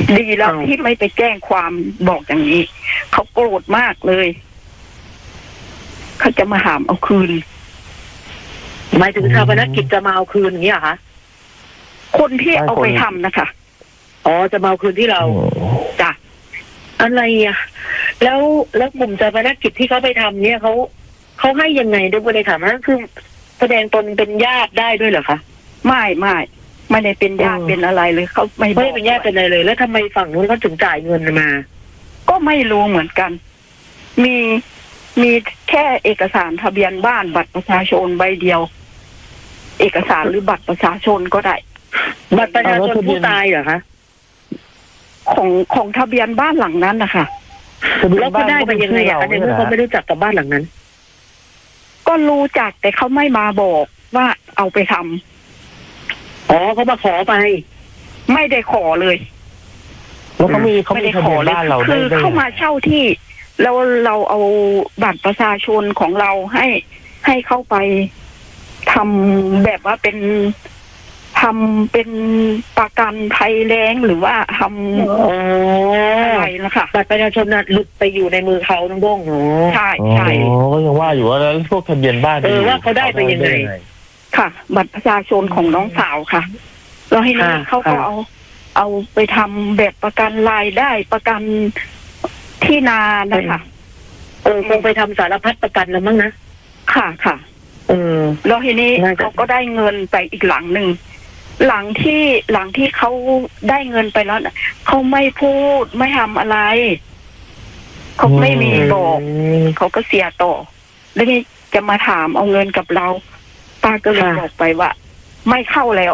ดีแล้วที่ไม่ไปแจ้งความบอกอย่างนี้เขาโกรธมากเลยเขาจะมาหามเอาคืนหมายถึงชาปนกิจจะมาเอาคืนอย่างนี้เหรอคะคนที่เอาไปทำนะคะอ๋อจะมาเอาคืนที่เราจ้ะอะไรอ่ะแล้วกลุ่มชาปนกิจที่เขาไปทำเนี่ยเขาให้ยังไงด้วยในถามนั้นคือแสดงตนเป็นญาติได้ด้วยเหรอคะไม่ได้เป็นญาติเป็นอะไรเลยเขาไม่ได้เป็นญาติเป็นอะไรเลยแล้วทำไมฝั่งนู้นเขาถึงจ่ายเงินมาก็ไม่รู้เหมือนกันมีแค่เอกสารทะเบียนบ้านบัตรประชาชนใบเดียวเอกสารหรือบัตรประชาชนก็ได้บัตรประชาชนผู้ตายเหรอคะของทะเบียนบ้านหลังนั้นนะคะแล้วก็ได้ไปยังไงอะในเมื่อเขาไม่รู้จักกับบ้านหลังนั้นก็รู้จักแต่เขาไม่มาบอกว่าเอาไปทำอ๋อเขามาขอไปไม่ได้ขอเลยแล้วเขาไม่ได้ขอเลยคือเข้ามาเช่าที่แล้วเราเอาบัตรประชาชนของเราให้เข้าไปทำแบบว่าเป็นประกันภัยแรงหรือว่าทำอะไรนะคะบัตรประชาชนน่ะหลุดไปอยู่ในมือเขาน้องบ้งใช่ก็ยังว่าอยู่ว่าแล้วพวกทะเบียนบ้านว่าเขาได้ไปยังไงค่ะบัตรประชาชนของน้องสาวค่ะแล้วให้นี่เขาก็เอาไปทำแบบประกันรายได้ประกันที่นานะคะคงไปทำสารพัดประกันแล้วมั้งนะค่ะแล้วทีนี้เขาก็ได้เงินไปอีกหลังหนึ่งหลังที่เขาได้เงินไปแล้วเขาไม่พูดไม่ทำอะไรเขาไม่มีบอกเขาก็เสียต่อแล้วนี่จะมาถามเอาเงินกับเราป้าก็เลยบอกไปว่าไม่เข้าแล้ว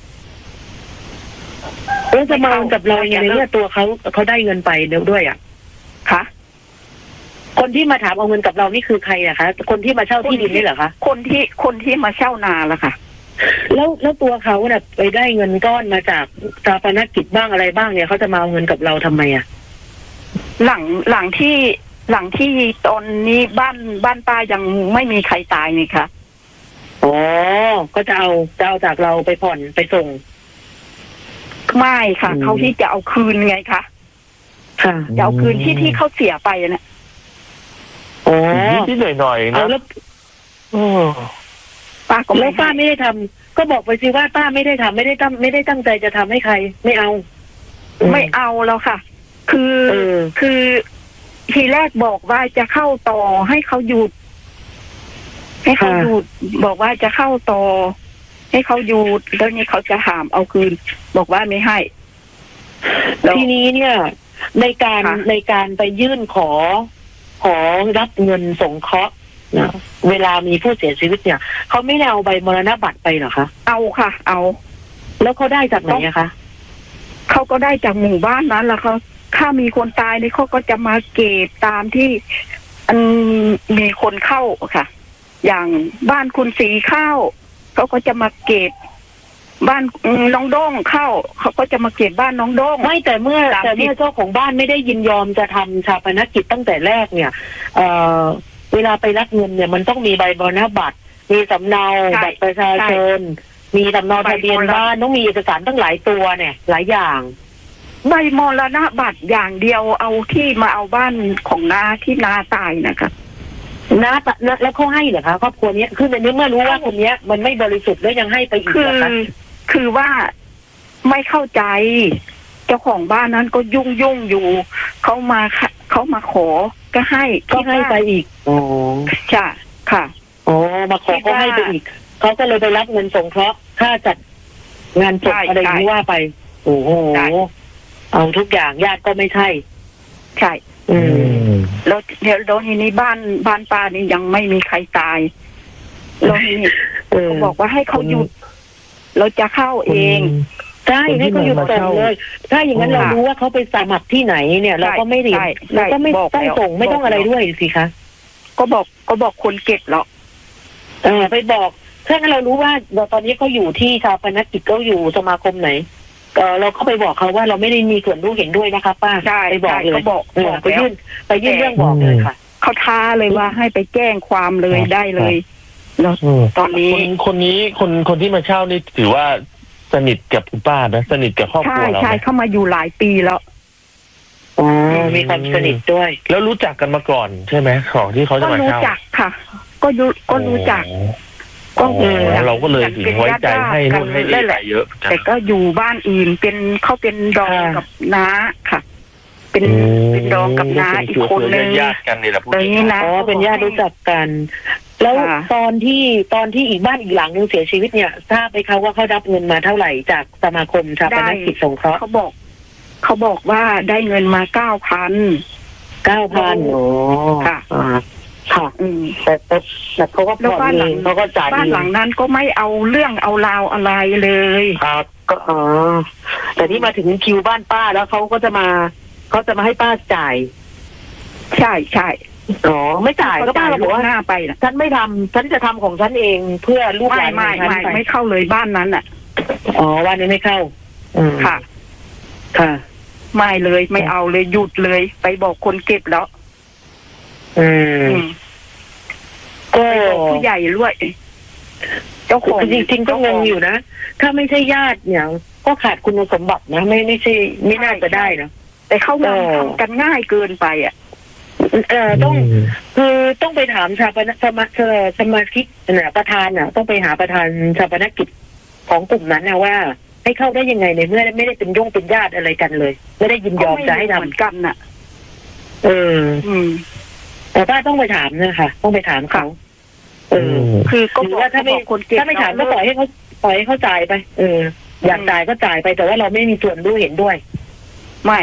แล้วจะมากับเราอย่างนี้ตัวเขาได้เงินไปด้วยอ่ะคะคนที่มาถามเอาเงินกับเรานี่คือใครอะคะคนที่มาเช่าที่ดินนี่เหรอคะคนที่มาเช่านาละค่ะแล้วตัวเขาเนี่ยไปได้เงินก้อนมาจากชาปนกิจบ้างอะไรบ้างเนี่ยเขาจะมาเอาเงินกับเราทำไมอะหลังที่ตอนนี้บ้านป้ายังไม่มีใครตายนี่ค่ะอ๋อก็จะเอาจากเราไปผ่อนไปส่งไม่ค่ะเขาที่จะเอาคืนไงคะจะเอาคืนที่เขาเสียไปนะอ๋อที่หน่อยๆนะแล้วป้าก็แล้วป้าไม่ได้ทำก็บอกไปสิว่าป้าไม่ได้ทำไม่ได้ตั้งใจจะทำให้ใครไม่เอาแล้วค่ะคือทีแรกบอกว่าจะเข้าต่อให้เขาหยุดบอกว่าจะเข้าต่อให้เขาหยุดแล้วนี่เขาจะหามเอาคืนบอกว่าไม่ให้ทีนี้เนี่ยในการไปยื่นขอรับเงินสงเคราะห์เวลามีผู้เสียชีวิตเนี่ยเขาไม่ได้เอาใบมรณบัตรไปหรอคะเอาค่ะเอาแล้วเขาได้จากไหนคะเขาก็ได้จากหมู่บ้านนั้นแล้วเขาถ้ามีคนตายนี่เขาก็จะมาเก็บตามที่มีคนเข้าค่ะอย่างบ้านคุณสีเข้าเขาก็จะมาเก็บบ้านน้องโด้งเข้าเขาก็จะมาเก็บบ้านน้องโด้งไม่แต่เมื่อเจ้าของบ้านไม่ได้ยินยอมจะทำชาปนกิจตั้งแต่แรกเนี่ยเวลาไปรับเงินเนี่ยมันต้องมีใบมรณบัตรมีสำเนาบัตรประชาชนมีสำเนาทะเบียนบ้านต้องมีเอกสารตั้งหลายตัวเนี่ยหลายอย่างใบมรณบัตรอย่างเดียวเอาที่มาเอาบ้านของนาที่นาตายนะคะนาแล้วเขาให้เหรอคะครอบครัวนี้คือในเมื่อรู้ว่าคนนี้มันไม่บริสุทธิ์แล้วยังให้ไปอีกเหรอคะคือว่าไม่เข้าใจเจ้าของบ้านนั้นก็ยุ่งอยู่เขามาขอก็ให้ไปอีกอ๋อจ้ะค่ะอ๋อมาขอก็ให้ไปอีกเขาก็เลยไปรับเงินสงเคราะห์ค่าจัดงานศพอะไรที่ว่าไปโอ้โหเอาทุกอย่างญาติก็ไม่ใช่แล้วทีนี้บ้านป้านี่ยังไม่มีใครตายแล้วนี่เขาบอกว่าให้เขาหยุดเราจะเข้าเองใช่ให้เขาหยุดส่งเลยถ้าอย่างนั้นเรารู้ว่าเขาไปสมัครที่ไหนเนี่ยเราก็ไม่รีบเราก็ไม่ต้องส่งไม่ต้องอะไรด้วยสิคะก็บอกคนเก็บหรอกไปบอกถ้างั้นเรารู้ว่าตอนนี้เขาอยู่ที่ชาปนกิจเขาอยู่สมาคมไหนเราก็ไปบอกเขาว่าเราไม่ได้มีส่วนรู้เห็นด้วยนะคะป้าไปบอกเลยไปยื่นเรื่องบอกเลยค่ะเขาท้าเลยว่าให้ไปแจ้งความเลยได้เลยแล้วตอนนี้คนที่มาเช่านี่ถือว่าสนิทกับคุณป้านะสนิทกับครอบครัวเราใช่ไหมเข้ามาอยู่หลายปีแล้วอ๋อมีความสนิทด้วยแล้วรู้จักกันมาก่อนใช่ไหมของที่เขาจะก็มารู้เช่าจักค่ะ ก็รู้จักอ๋อเราก็เลยถึงไว้ใจให้นู่นให้นี่ไปเยอะแต่ก็อยู่บ้านอื่นเขาเป็นดองกับน้าค่ะ เป็นดองกับน้าอีกคนนึงญาติกันนี่แหละพวกเลยนี้นะอ๋อเป็นญาติรู้จักกัน แล้วตอนที่อีกบ้านอีกหลังนึงเสียชีวิตเนี่ยทราบไหมคะว่าเขารับเงินมาเท่าไหร่จากสมาคมชาปนกิจสงเคราะห์เขาบอกว่าได้เงินมา9,000 9,000อ๋อค่ะค่ะแต่เขาก็ผ่อนเองเขาก็จ่ายบ้านหลังนั้นก็ไม่เอาเรื่องเอาราวอะไรเลยครับก็แต่นี่มาถึงคิวบ้านป้าแล้วเขาจะมาให้ป้าจ่ายใช่อ๋อไม่จ่ายก็ป้าบอกว่าหน้าไปนะฉันไม่ทำฉันจะทำของฉันเองเพื่อลูกหลานของฉันไม่เข้าเลยบ้านนั้นอ่ะอ๋อวันนี้ไม่เข้าค่ะไม่เลยไม่เอาเลยหยุดเลยไปบอกคนเก็บแล้วก็ผู้ใหญ่ด้วยเจ้าของจริงๆก็งงอยู่นะถ้าไม่ใช่ญาติเนี่ยก็ขาดคุณสมบัตินะไม่ใช่ไม่น่าจะได้นะแต่เขาทำกันง่ายเกินไปอ่ะต้องไปถามสมาชิกประธานน่ะต้องไปหาประธานชาปนกิจของกลุ่มนั้นนะว่าให้เข้าได้ยังไงในเมื่อไม่ได้เป็นเป็นญาติอะไรกันเลยไม่ได้ยินยอมจะให้ทำกันน่ะแต่ป้าต้องไปถามนะคะต้องไปถามเขาคือก็บอกว่าถ้าไม่ถามก็ปล่อยให้เขาจ่ายไปอยากจ่ายก็จ่ายไปแต่ว่าเราไม่มีส่วนรู้เห็นด้วยไม่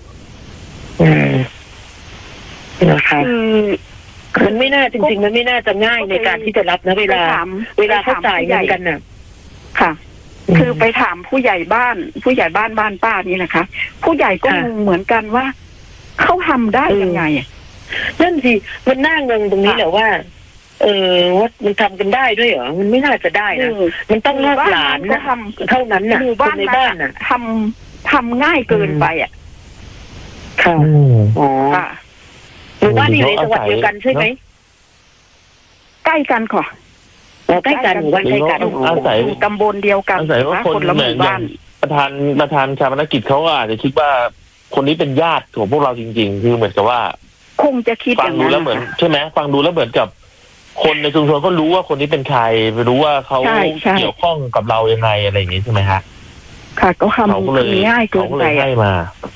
นะคะมันไม่น่าจริงๆมันไม่น่าจะง่ายในการที่จะรับนะเวลาเขาจ่ายเงินกันน่ะค่ะคือไปถามผู้ใหญ่บ้านบ้านป้านี่นะคะผู้ใหญ่ก็งงเหมือนกันว่าเขาทำได้ยังไงนั่นสิมันน่างงตรงนี้แหละว่าว่ามันทำกันได้ด้วยเหรอมันไม่น่าจะได้นะมันต้องลูกหลานนะเท่านั้นน่ะคนในบ้านน่ะทำง่ายเกินไปอ่ะค่ะอ๋อหมู่บ้านอยู่ในจังหวัดเดียวกันใช่ไหมใกล้กันค่ะใกล้กันหมู่บ้านใกล้กันอาศัยตำบลเดียวกันอาศัยว่าคนละหมู่บ้านประธานชาปนกิจเขาอาจจะคิดว่าคนนี้เป็นญาติของพวกเราจริงๆคือเหมือนกับว่าคงจะคิดฟังดูแล้วเหมือนใช่ไหมฟังดูแล้วเหมือนกับคนในชุมชนก็รู้ว่าคนนี้เป็นใครรู้ว่าเขาเกี่ยวข้องกับเรายังไงอะไรอย่างนี้ใช่ไหมฮะค่ะก็ทำง่ายเกินไปให้มา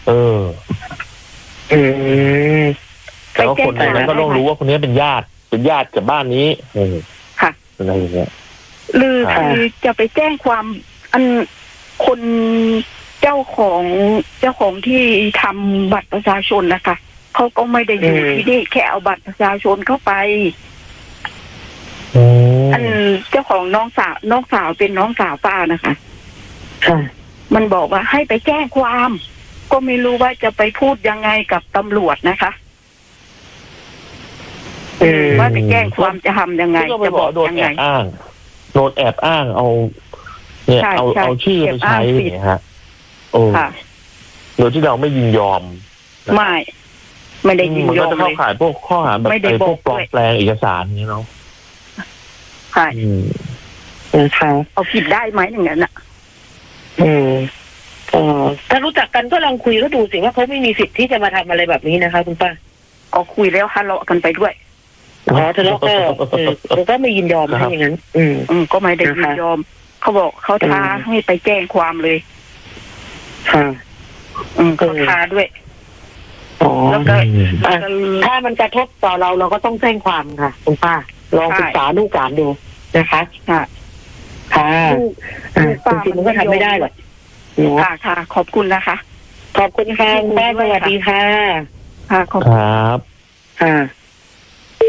แต่ว่าคนในนั้นก็ต้องรู้ว่าคนนี้เป็นญาติกับบ้านนี้ค่ะอะไรอย่างเงี้ยหรือจะไปแจ้งความคนเจ้าของที่ทำบัตรประชาชนนะคะเขาก็ไม่ได้อยู่ที่นี่แค่เอาบัตรประชาชนเข้าไปเจ้าของน้องสาวเป็นน้องสาวป้านะคะมันบอกว่าให้ไปแจ้งความก็ไม่รู้ว่าจะไปพูดยังไงกับตำรวจนะคะว่าไปแจ้งความจะทำยังไงจะบอกยังไงโดนแอบอ้างเอาเนี่ยเอาชื่อไปใช้เนี่ยฮะโดยที่เราไม่ยินยอมไม่ได้ยินยอมมันก็จะเข้าข่ายพวกข้อหาแบบพวกปลอมแปลงเอกสารนี้เนาะใช่เอาผิดได้ไหมอย่างนั้นอ่ะถ้ารู้จักกันก็ลองคุยก็ดูสิว่าเขาไม่มีสิทธิ์ที่จะมาทำอะไรแบบนี้นะคะคุณป้าก็คุยแล้วทะเลาะกันไปด้วยทะเลาะก็ไม่ยินยอมให้อย่างนั้นก็ไม่ได้ยินยอมเขาบอกเขาท้าให้ไปแจ้งความเลยเขาท้าด้วยแล้วก็ถ้ามันกระทบต่อเราก็ต้องแจ้งความค่ะคุณป้าลองศึกษาลูกหลานดูนะคะค่ะจริงๆมันก็ทำไม่ได้หรอกค่ะขอบคุณนะคะขอบคุณค่ะคุณป้าสวัสดีค่ะครับค่ะ